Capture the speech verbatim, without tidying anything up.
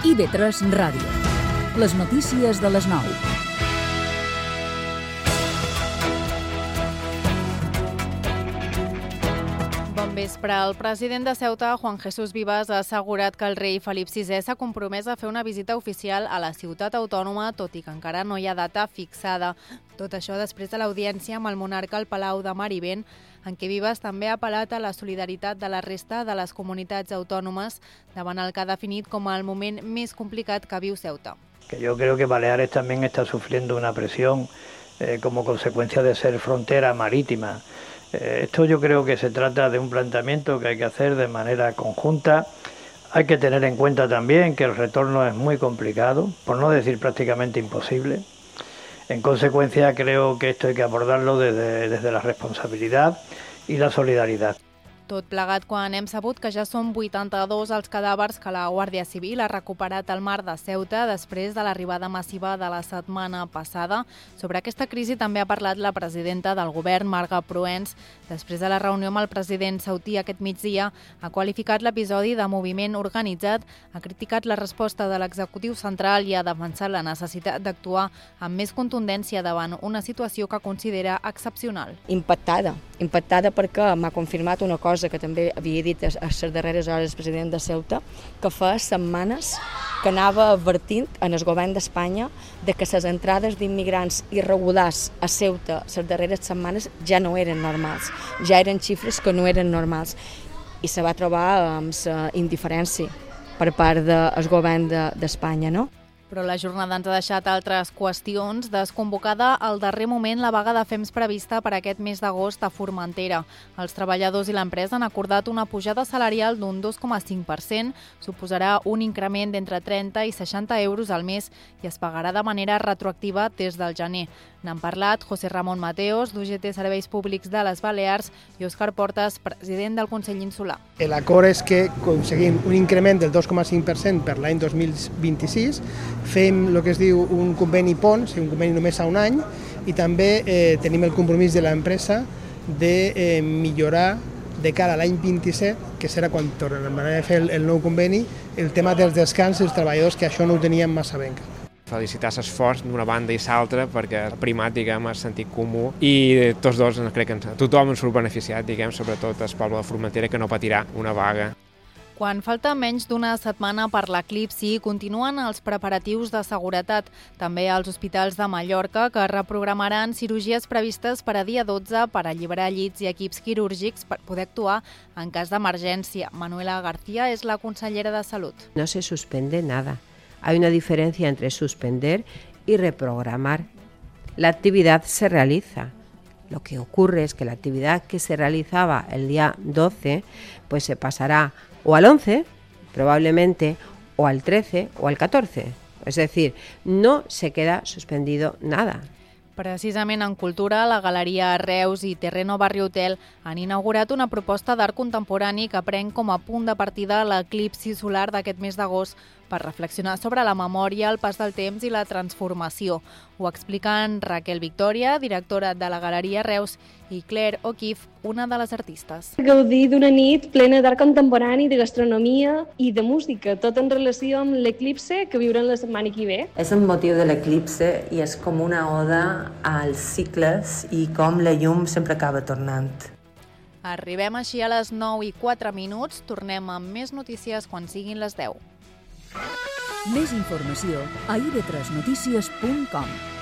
I V tres Ràdio. Les notícies de les nou. Bon vespre. El president de Ceuta, Juan Jesús Vivas, ha assegurat que el rei Felip sisè s'ha compromès a fer una visita oficial a la ciutat autònoma, tot i que encara no hi ha data fixada. Tot això després de l'audiència amb el monarca al Palau de Mar i Vent, en què Vivas també ha apel·lat a la solidaritat de la resta de les comunitats autònomes davant el que ha definit com el moment més complicat que viu Ceuta. Que yo creo que Baleares también está sufriendo una presión eh, como consecuencia de ser frontera marítima. Eh, esto yo creo que se trata de un planteamiento que hay que hacer de manera conjunta. Hay que tener en cuenta también que el retorno es muy complicado, por no decir prácticamente imposible. En consecuencia, creo que esto hay que abordarlo desde, desde la responsabilidad y la solidaridad. Tot plegat quan hem sabut que ja són vuitanta-dos els cadàvers que la Guàrdia Civil ha recuperat al mar de Ceuta després de l'arribada massiva de la setmana passada. Sobre aquesta crisi també ha parlat la presidenta del govern, Marga Proens. Després de la reunió amb el president sautí aquest migdia, ha qualificat l'episodi de moviment organitzat, ha criticat la resposta de l'executiu central i ha defensat la necessitat d'actuar amb més contundència davant una situació que considera excepcional. Impactada, impactada perquè m'ha confirmat una cosa que també havia dit a les darreres hores el president de Ceuta, que fa setmanes que anava advertint en el govern d'Espanya de que les entrades d'immigrants irregulars a Ceuta les darreres setmanes ja no eren normals, ja eren xifres que no eren normals, i se va trobar amb la indiferència per part del govern d'Espanya, no? Però la jornada ens ha deixat altres qüestions. Desconvocada al darrer moment la vaga de fems prevista per aquest mes d'agost a Formentera. Els treballadors i l'empresa han acordat una pujada salarial d'un dos coma cinc per cent, suposarà un increment d'entre trenta i seixanta euros al mes i es pagarà de manera retroactiva des del gener. N'han parlat José Ramón Mateos, d'U G T Serveis Públics de les Balears, i Òscar Portas, president del Consell Insular. L'acord és que aconseguim un increment del dos coma cinc per cent per l'any dos mil vint-i-sis, fem el que es diu un conveni pont, un conveni només a un any, i també eh, tenim el compromís de l'empresa de eh, millorar de cara a l'any vint-i-set, que serà quan tornem a fer el, el nou conveni, el tema dels descans dels treballadors, que això no ho teníem massa ben. Felicitar l'esforç d'una banda i l'altra perquè ha primat, diguem, el sentit comú i tots dos crec que tothom en surt beneficiat, diguem, sobretot el poble de Formentera, que no patirà una vaga. Quan falta menys d'una setmana per l'eclipsi, continuen els preparatius de seguretat. També als hospitals de Mallorca, que reprogramaran cirurgies previstes per a dia dotze per alliberar llits i equips quirúrgics per poder actuar en cas d'emergència. Manuela García és la consellera de Salut. No se suspende nada. Hay una diferencia entre suspender y reprogramar. La actividad se realiza. Lo que ocurre es que la actividad que se realizaba el día doce pues se pasará o al once, probablemente, o al trece o al catorce. Es decir, no se queda suspendido nada. Precisament en cultura, la Galeria Reus i Terreno Barri Hotel han inaugurat una proposta d'art contemporani que pren com a punt de partida l'eclipsi solar d'aquest mes d'agost per reflexionar sobre la memòria, el pas del temps i la transformació. Ho expliquen Raquel Victòria, directora de la Galeria Reus, i Claire O'Keefe, una de les artistes. Gaudir d'una nit plena d'art contemporani, de gastronomia i de música, tot en relació amb l'eclipse que viurem la setmana que ve. És el motiu de l'eclipse i és com una oda als cicles i com la llum sempre acaba tornant. Arribem així a les nou i quatre minuts. Tornem amb més notícies quan siguin les deu. Més informació a i v tres notícies punt com.